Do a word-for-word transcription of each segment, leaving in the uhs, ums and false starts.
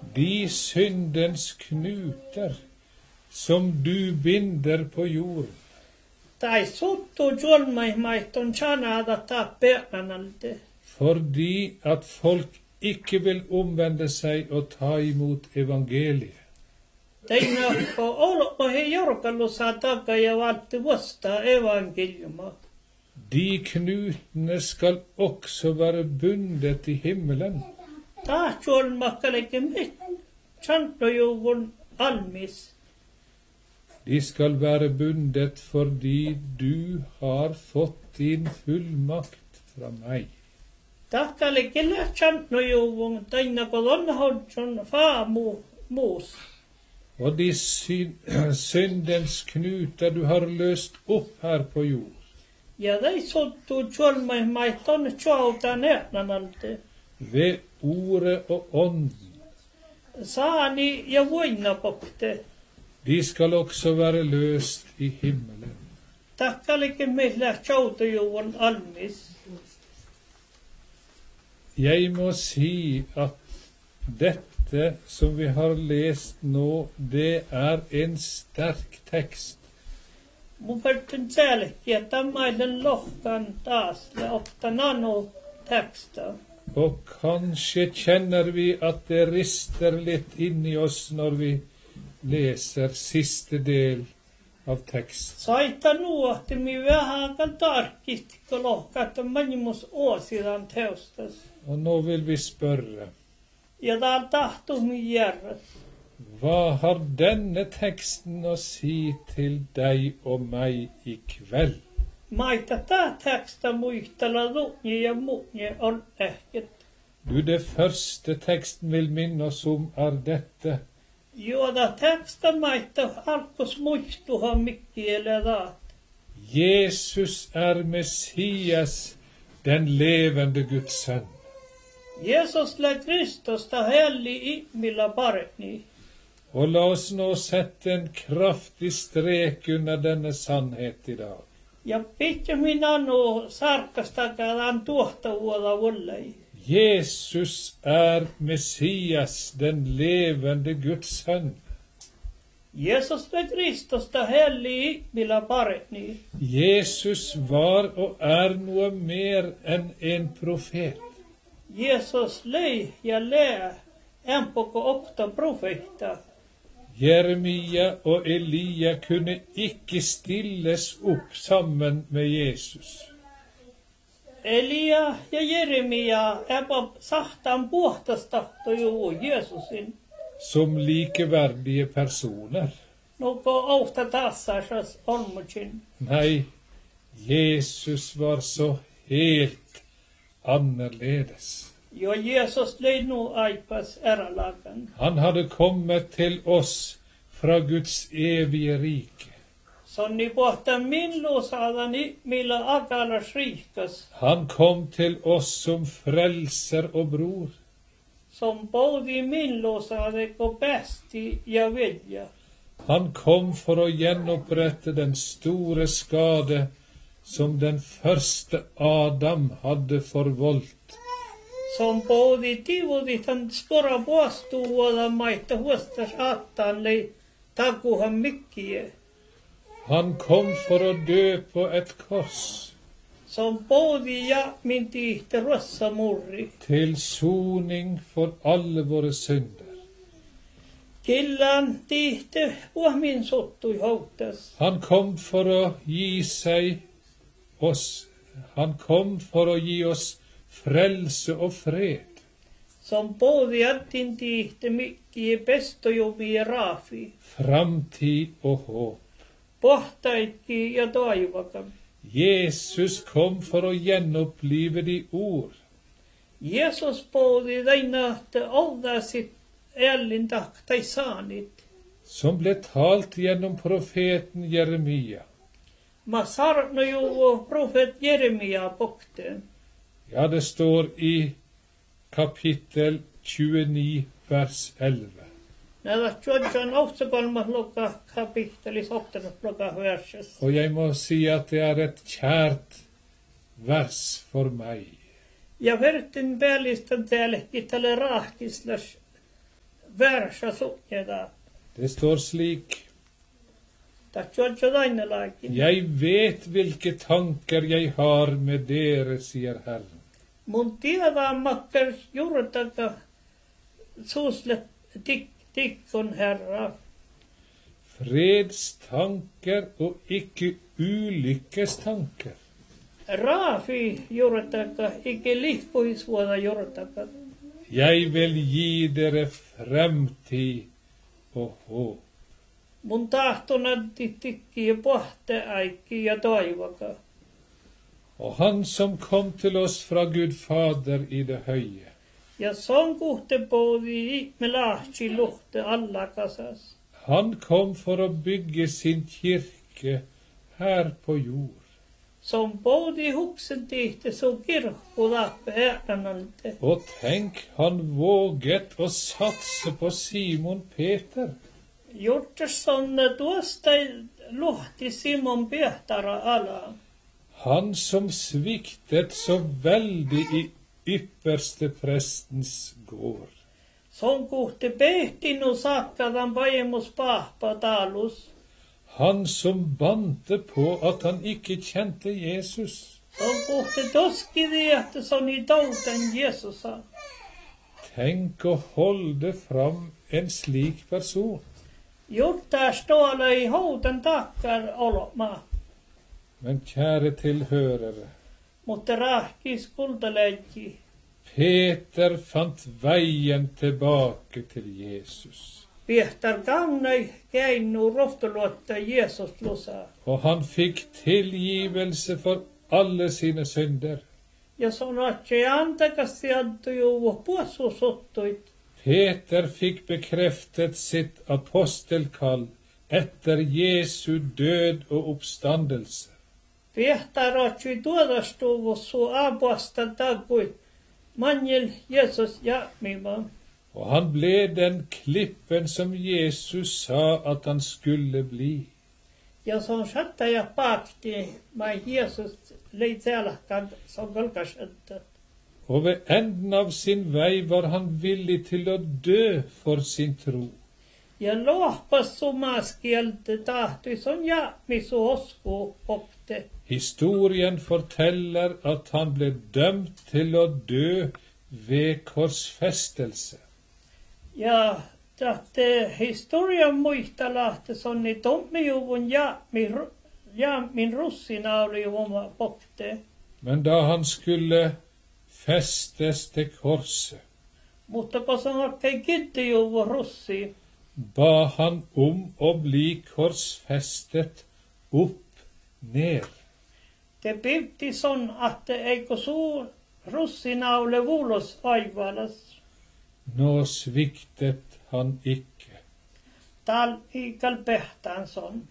de syndens knuter som du binder på jorden. Tai suttu julmai maiton chanada tappeanalde. Fordi at folk ikke vil omvende seg og ta imot evangeliet. Teina ko olo ko he jorkalu sa taka ja valti vasta evangeliuma. De knutene skal også være bundet i himmelen. Ta julmakkaleke mitt. Chanto juvun almis. De skal være bundet fordi du har fått din fullmakt fra meg. Takkaleke le chanto juvun teina ko donna hodjon fa mu mus. Og de syndens knuter du har løst opp her på jord. Ja dei suttu julmai maiton chauta ne'nanalte. Ved ordet og ånden. Saani ja voina pokte. De skal også være løst i himmelen. Takkaleke meillä chauta juvun almis. Jeg må si at dette som vi har lest nå, det er en sterk tekst. Mun vertin selkeä, että maiden lohkan taas ja otta nano teksta. Og kanskje kjenner vi at det rister litt inni oss når vi leser siste del av teksten. Saita nuohti mi vähän tarkist, kun lohka, että manimus åsidan teostas. Og nå vil vi spørre, Ja täällä tahtuu mi järjät. hva har denne teksten å si til deg og meg i kveld? Maita tää teksta muistella lunje ja munje on ehket. Du, det første teksten vil minne oss om er dette. Juoda teksta maita alkos muistuha mikkiele daat. Jesus er Messias, den levende Guds sønn. Jesus le Kristus ta helli ihmillä paremmin. Og la oss nå sette en kraftig strek under denne sannhet i dag. Ja pitkä minä no sarkastakaan tuohta vuoda vuollei. Jesus er Messias, den levende Guds sønn. Jesus le Kristus ta helli ihmillä paremmin. Jesus var og er noe mer enn en profet. Jesus lei ja lää en poko okta profeetta. Jeremia og Elia kunne ikke stilles opp sammen med Jesus. Elia ja Jeremia epa sahtan puhtastahto juu Jeesusin. Som likeverdige personer. Noko ousta tassasas olmuchin. Nei, Jesus var så helt annerledes. Jo Jesus lei nu aipas eralagan. Han hadde kommet til oss fra Guds evige rike. Sonni pohta millu saadani millä akalas riikas. Han kom til oss som frelser og bror. Som både millu saadeko bästi ja velja. Han kom for å gjenopprette den store skade som den første Adam hadde forvoldt. Som både tivuditan skora puostuvuoda maita huosta saattaan lei takuhan mikkie. Han kom for å dø på et kors. Som både ja min tihte rossa murri. Til soning for alle våre synder. Killan tihte puomin sottui houtas. Han kom for å gi seg oss. Han kom for å gi oss frelse og fred. Som både jättin tihte mikkie pestojumi ja raafi. Framtid og håp. Pohtaikki ja toivakam. Jesus kom for å gjenopplive de ord. Jesus både deinahte oldasit ellintaktai saanit. Som ble talt gjennom profeten Jeremia. Ma sarno ju profet Jeremia pokte. Ja, det står i kapittel tjueni, vers elleve. Näitä tjuodjan ohtsakolmas luka kapittelis oktanas luka verses. Og jeg må si at det er et kjært vers for meg. Ja vertin päälistan täälläkin tälle rahkislas versa sunnjeda. Det står slik: Ta tjodjo dainalakin. Jeg vet hvilke tanker jeg har med dere, sier Herren. Mun tiedä makker juurtaka suuslet tik tikkon herra. Fredstanker og ikke ulykkestanker. Raafi juurtaka ikke lihpuisuoda juurtaka. Jeg vil gi dere fremtid og håp. Mun tahtona tikki ja pohte aikki ja toivoka. Og han som kom til oss fra Gud Fader i det høye, Ja son kuhte povi me lahti luhte alla kasas. han kom for å bygge sin kirke her på jord. Som povi huksen tihte so kirkku lappe äänalte. Og tenk, han våget å satse på Simon Peter. Juttas sonne tuosta luhti Simon Pietara ala. Han som sviktet så veldig i ypperste prestens gård. Son kuhte pehtinu sakkadan pajemus pahpa talus. Han som bante på at han ikke kjente Jesus. Son kuhte toskidi, että son i tauten Jesusa. Tenk å holde fram en slik person. Juttaa ståla i houten takkar olma. Men kjære tilhørere, Mutta rahkis kultaleikki. Peter fant veien tilbake til Jesus. Piehtar kannai keinu roftoluotta Jeesus lusa. Og han fikk tilgivelse for alle sine synder. Ja sanotse antakas sieltä juo puosusuttuit. Peter fikk bekreftet sitt apostelkall etter Jesu død og oppstandelse. Piehtar otsi tuodastuvussu apuasta takuit. Manjel Jeesus jäämima. Og han ble den klippen som Jesus sa at han skulle bli. Ja se on satta ja pakti, mai Jeesus lei tälläkään, se on kolkasetta. Og ved enden av sin vei var han villig til å dø for sin tro. Ja lohpas sumaskielte tahtui, se on jäämisu osku opte. Historien forteller at han ble dømt til å dø ved korsfestelse. Ja tahte historian muistalahte, se on niin tommijuvun jäämin, jäämin russina oli oma opte. Men da han skulle festes til korset, Mutta kun se on oikein kittijuvun russi, ba han om å bli korsfestet opp ned. te pivti son, että eikö suu russinaule vuulos aivalas. Nå sviktet han ikke. Tal ikal pehtään son.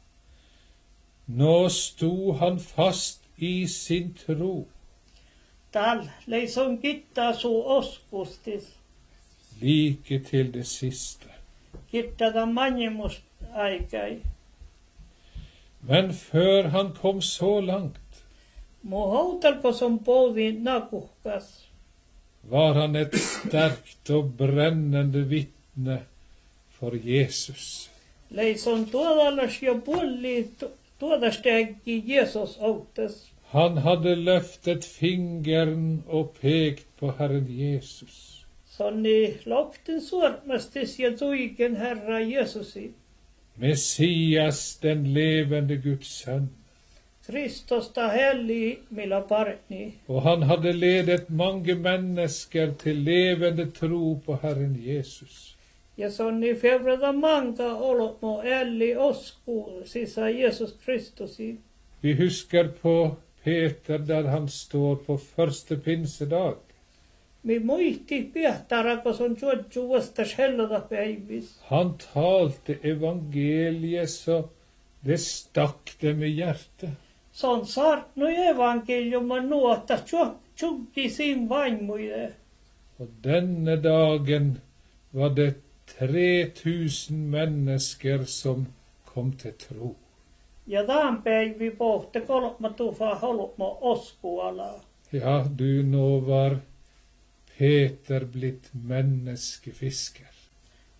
Nå sto han fast i sin tro, Tal lei son kittaa suu oskustis. like til det siste. Kittada manjemust aikai. Men før han kom så langt, Mu houtalko son povi nakuhkas. var han et sterkt og brennende vitne for Jesus. Lei son tuodalas jo pulli tuodastegi Jeesus outes. Han hadde løftet fingeren og pekt på Herren Jesus. Sonni lokten sormastis ja tuiken Herra Jeesusi. Messias, den levende Guds sønn. Kristus ta hellig milla parni. Og han hadde ledet mange mennesker til levende tro på Herren Jesus. Ja sonni fevrada manka olotmo elli osku sisa Jesus Kristusi. Vi husker på Peter der han står på første pinsedag. Mi muisti piehtarako son juodju vastas hellada päivis. Han talte evangeliet så det stakk dem i hjertet. Son saartnu evankeliuma nuotta tjukki sin vaimmuide. Og denne dagen var det tre tusen mennesker som kom til tro. Ja tämän päivi pohte kolma tufa holmo oskuala. Ja, du, nå var Peter blitt menneskefisker.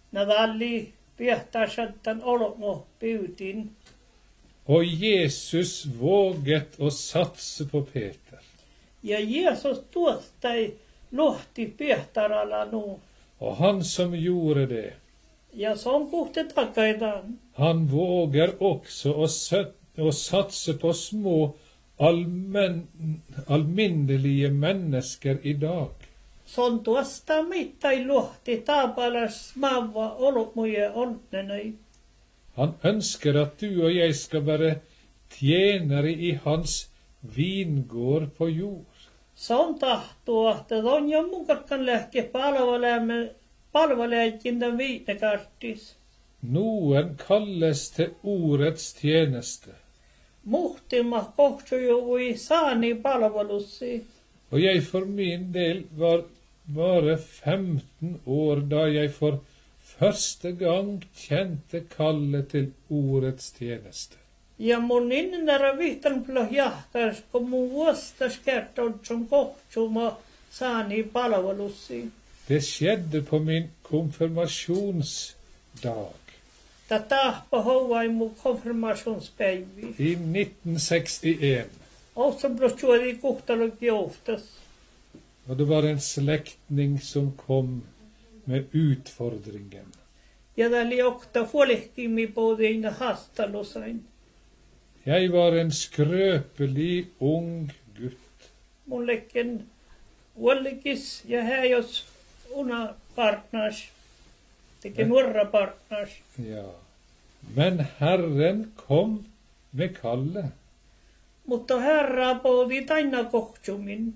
Nadalli piehtäisattan olmo pyytin. Och Jesus våget å satse på Peter. Ja Jeesus tuostai lohti piehtaralla nu. Och han som gjorde det, Ja se on puhti takaitaan. han vågar också å, søt, å satse på små allmän, alminnelige mennesker i dag. Se on tuosta mittai lohti taapalas maava olmuja onnenai. Han ønsker at du og jeg skal være tjenere i hans vingård på jord. Se on tahtoa, että on jo mukaan lähke palvelemaan palveleekin tämän viitekarttis. Noen kalles til ordets tjeneste, Muhtima kohtujuvui saani palvelussi. og jeg for min del var bare femten år da jeg for første gang kjente kallet til ordets tjeneste. Ja mun innenära vihtanplo jahtas, kun mun vuostas kertoo, som kohtuma saani palvelussi. Det skjedde på min konfirmasjonsdag Tätä pahoa mun konfirmationspäivi. i nitten sekstien. Också blåsjuori kuhtalok johtas. Og det var en slektning som kom med utfordringen. Ja täällä okta huolehtimi pohdina hastalusain. Jeg var en skrøpelig ung gutt. Mullekin huolikis ja häjos una partners. Teki nuorra partners. Ja. Men Herren kom med kallet. Mutta herra pohdi aina kohtumin.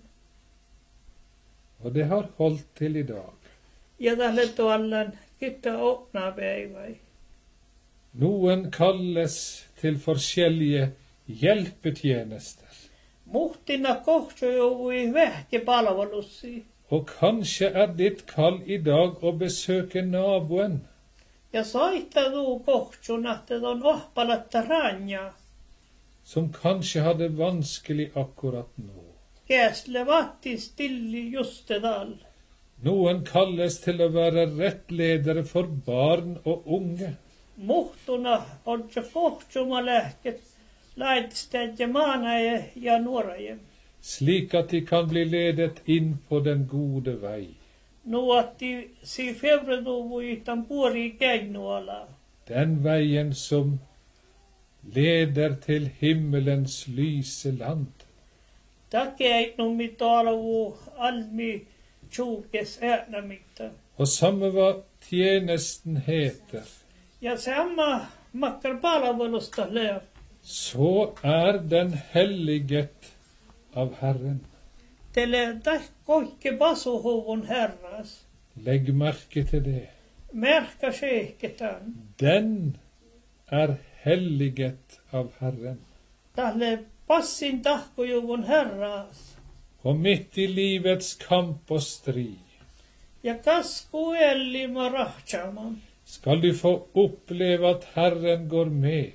Og det har holdt til i dag. Ja tälle tuollan kitta opna päiväi. Noen kalles til forskjellige hjelpetjenester. Muhtina kohtujouvui vähke palvelussi. Og kanskje er ditt kall i dag å besøke naboen, Ja soita tuu kohtun, että on ohpalatta ranja. som kanskje har det vanskelig akkurat nå. Käsle vatti stilli justedal. Noen kalles til å være rettledere for barn og unge. Muhtuna on se kohtuma lähket laitsteet ja maanaje ja nuoraje. Slik at de kan bli ledet inn på den gode vei. Nuotti si februuvuitan puori käinuala. Den veien som leder til himmelens lyse land. Takia no mitalavu almi tjukes äänämittä. Og samme hva tjenesten heter, Ja samma makkar palvelusta lää. så er den helliget av Herren. Tele täh koikke pasuhuvun herras. Legg merke til det. Märkä seiketään. Den er helliget av Herren. Tälle passin tahkojuvun herras. Og midt i livets kamp og strid Ja kasku ellima rahtsaman. skal du få oppleve at Herren går med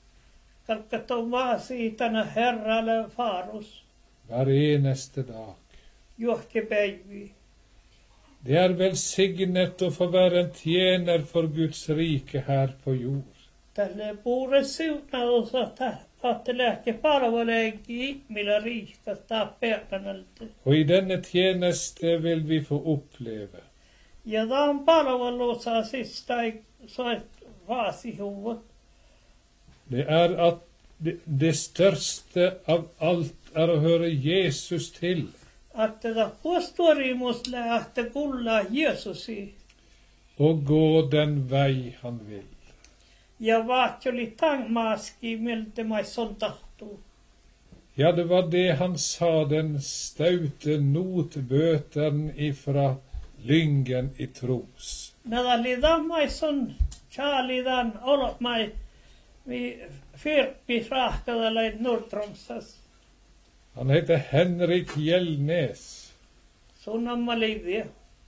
Kalkkaton vaasiitana herralle farus. hver eneste dag. Juohke päivi. Det er velsignet å få være en tjener for Guds rike her på jord. Tälle puure siunaus, että että lähke palveleekin millä riikasta pertanalta. Og i denne tjeneste vil vi få oppleve Ja tämän palvelussa sista soit vaasihuvut. det er at det, det største av alt er å høre Jesus til. Että tätä puostorimus lähte kulla Jeesusi. Og gå den vei han vil. Ja vaatjoli tangmaaski miltä maisson tahtuu. Ja, det var det han sa, den staute notbøteren ifra Lyngen i Tros. Nadalidan maisson chaalidan olot mai vi fyrpi rahkadalai Nordtromsas. Han heter Henrik Gjeldnes. Sunnamma liivia.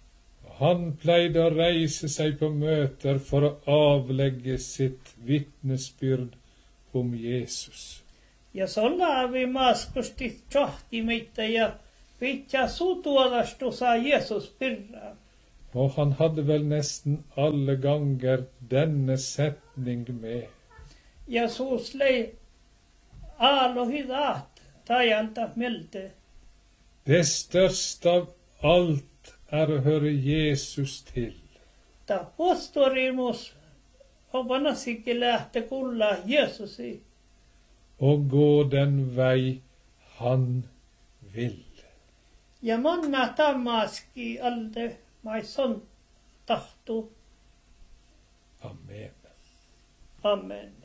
Han pleide å reise seg på møter for å avlegge sitt vitnesbyrd om Jesus. Ja solla vi maskusti tjohki meitä ja pitää sutuodastu saa Jeesus pirraa. Og han hadde vel nesten alle ganger denne setning med. Jesus lei alo hidat tajalta melte. Det største av alt er å høre Jesus til. Ta postorimus opanasikin lähte kulla Jeesusi. Og gå den vei han vil. Ja manna tammaski alde mai son tahtu. Amen. Amen.